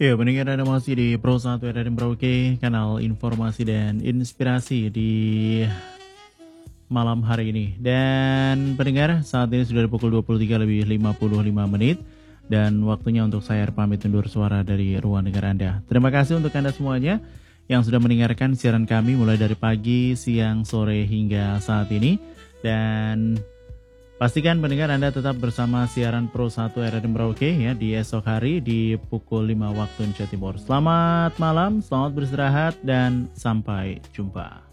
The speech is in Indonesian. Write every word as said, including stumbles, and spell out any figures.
Ya, pendengar Anda masih di Pro satu R R M Merauke, kanal informasi dan inspirasi di malam hari ini. Dan pendengar, saat ini sudah pukul dua puluh tiga lebih lima puluh lima menit dan waktunya untuk saya pamit undur suara dari ruang dengar Anda. Terima kasih untuk Anda semuanya yang sudah mendengarkan siaran kami mulai dari pagi, siang, sore hingga saat ini. Dan pastikan pendengar Anda tetap bersama siaran Pro satu R R M Merauke ya di esok hari di pukul lima waktu Indonesia Timur. Selamat malam, selamat beristirahat dan sampai jumpa.